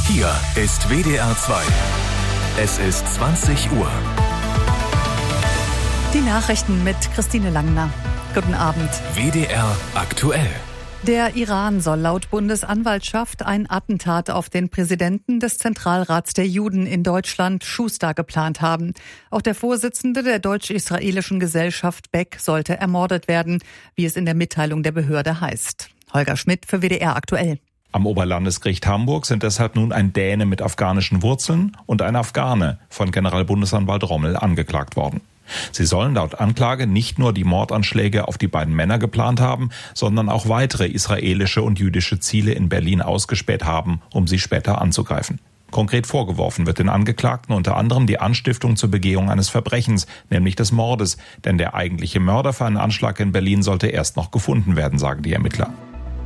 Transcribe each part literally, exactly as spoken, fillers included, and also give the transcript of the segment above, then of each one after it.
Hier ist W D R zwei. Es ist zwanzig Uhr. Die Nachrichten mit Christine Langner. Guten Abend. W D R aktuell. Der Iran soll laut Bundesanwaltschaft ein Attentat auf den Präsidenten des Zentralrats der Juden in Deutschland, Schuster, geplant haben. Auch der Vorsitzende der deutsch-israelischen Gesellschaft Beck sollte ermordet werden, wie es in der Mitteilung der Behörde heißt. Holger Schmidt für W D R aktuell. Am Oberlandesgericht Hamburg sind deshalb nun ein Däne mit afghanischen Wurzeln und ein Afghane von Generalbundesanwalt Rommel angeklagt worden. Sie sollen laut Anklage nicht nur die Mordanschläge auf die beiden Männer geplant haben, sondern auch weitere israelische und jüdische Ziele in Berlin ausgespäht haben, um sie später anzugreifen. Konkret vorgeworfen wird den Angeklagten unter anderem die Anstiftung zur Begehung eines Verbrechens, nämlich des Mordes, denn der eigentliche Mörder für einen Anschlag in Berlin sollte erst noch gefunden werden, sagen die Ermittler.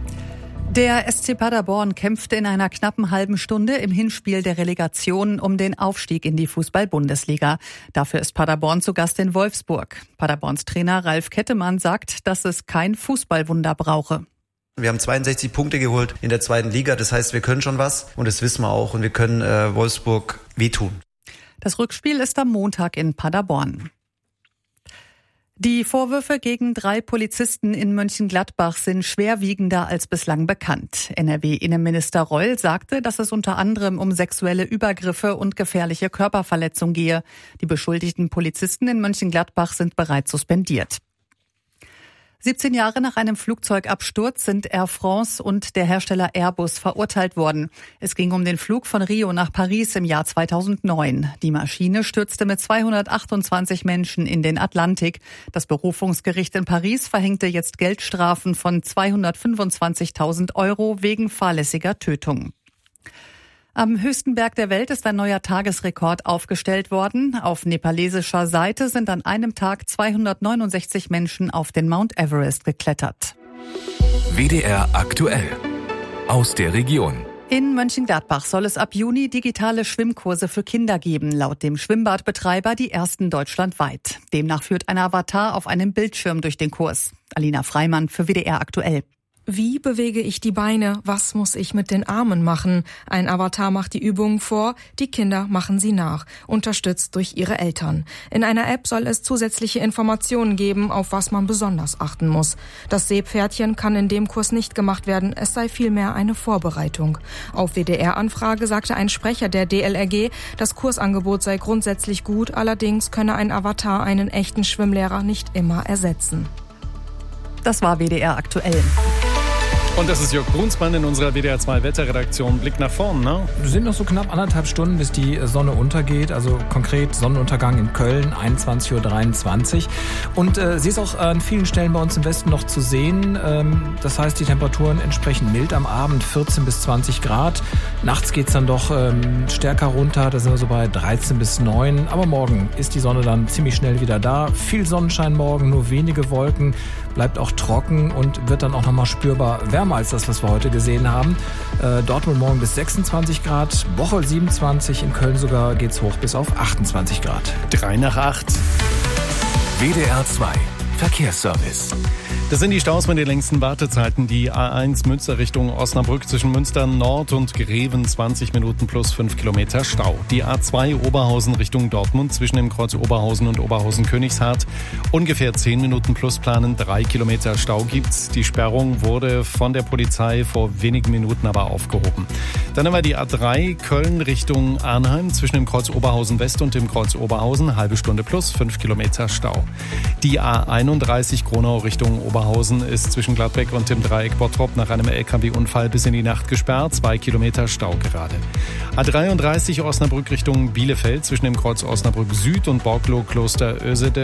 Der S C Paderborn kämpfte in einer knappen halben Stunde im Hinspiel der Relegation um den Aufstieg in die Fußball-Bundesliga. Dafür ist Paderborn zu Gast in Wolfsburg. Paderborns Trainer Ralf Kettemann sagt, dass es kein Fußballwunder brauche. Wir haben zweiundsechzig Punkte geholt in der zweiten Liga. Das heißt, wir können schon was und das wissen wir auch und wir können äh, Wolfsburg wehtun. Das Rückspiel ist am Montag in Paderborn. Die Vorwürfe gegen drei Polizisten in Mönchengladbach sind schwerwiegender als bislang bekannt. N R W-Innenminister Reul sagte, dass es unter anderem um sexuelle Übergriffe und gefährliche Körperverletzung gehe. Die beschuldigten Polizisten in Mönchengladbach sind bereits suspendiert. siebzehn Jahre nach einem Flugzeugabsturz sind Air France und der Hersteller Airbus verurteilt worden. Es ging um den Flug von Rio nach Paris im Jahr zweitausendneun. Die Maschine stürzte mit zweihundertachtundzwanzig Menschen in den Atlantik. Das Berufungsgericht in Paris verhängte jetzt Geldstrafen von zweihundertfünfundzwanzigtausend Euro wegen fahrlässiger Tötung. Am höchsten Berg der Welt ist ein neuer Tagesrekord aufgestellt worden. Auf nepalesischer Seite sind an einem Tag zweihundertneunundsechzig Menschen auf den Mount Everest geklettert. W D R aktuell. Aus der Region. In Mönchengladbach soll es ab Juni digitale Schwimmkurse für Kinder geben, laut dem Schwimmbadbetreiber die ersten deutschlandweit. Demnach führt ein Avatar auf einem Bildschirm durch den Kurs. Alina Freimann für W D R aktuell. Wie bewege ich die Beine? Was muss ich mit den Armen machen? Ein Avatar macht die Übungen vor, die Kinder machen sie nach, unterstützt durch ihre Eltern. In einer App soll es zusätzliche Informationen geben, auf was man besonders achten muss. Das Seepferdchen kann in dem Kurs nicht gemacht werden, es sei vielmehr eine Vorbereitung. Auf W D R-Anfrage sagte ein Sprecher der D L R G, das Kursangebot sei grundsätzlich gut, allerdings könne ein Avatar einen echten Schwimmlehrer nicht immer ersetzen. Das war W D R aktuell. Und das ist Jörg Brunsmann in unserer W D R zwei Wetterredaktion. Blick nach vorn, ne? Es sind noch so knapp anderthalb Stunden, bis die Sonne untergeht. Also konkret Sonnenuntergang in Köln, einundzwanzig Uhr dreiundzwanzig. Und äh, sie ist auch an vielen Stellen bei uns im Westen noch zu sehen. Ähm, das heißt, die Temperaturen entsprechend mild am Abend, vierzehn bis zwanzig Grad. Nachts geht's dann doch ähm, stärker runter, da sind wir so bei dreizehn bis neun. Aber morgen ist die Sonne dann ziemlich schnell wieder da. Viel Sonnenschein morgen, nur wenige Wolken. Bleibt auch trocken und wird dann auch nochmal spürbar wärmer als das, was wir heute gesehen haben. Äh, Dortmund morgen bis sechsundzwanzig Grad, Bocholt siebenundzwanzig, in Köln sogar geht's hoch bis auf achtundzwanzig Grad. Drei nach acht. W D R zwei. Verkehrsservice. Das sind die Staus mit den längsten Wartezeiten. Die A eins Münster Richtung Osnabrück zwischen Münster Nord und Greven zwanzig Minuten plus fünf Kilometer Stau. Die A zwei Oberhausen Richtung Dortmund zwischen dem Kreuz Oberhausen und Oberhausen-Königshardt ungefähr zehn Minuten plus planen. Drei Kilometer Stau gibt's. Die Sperrung wurde von der Polizei vor wenigen Minuten aber aufgehoben. Dann haben wir die A drei Köln Richtung Arnheim zwischen dem Kreuz Oberhausen West und dem Kreuz Oberhausen. Halbe Stunde plus fünf Kilometer Stau. Die A einunddreißig Gronau Richtung Oberhausen ist zwischen Gladbeck und dem Dreieck Bottrop nach einem L K W-Unfall bis in die Nacht gesperrt. Zwei Kilometer Stau gerade. A dreiunddreißig Osnabrück Richtung Bielefeld zwischen dem Kreuz Osnabrück Süd und Borglo Kloster Ösede.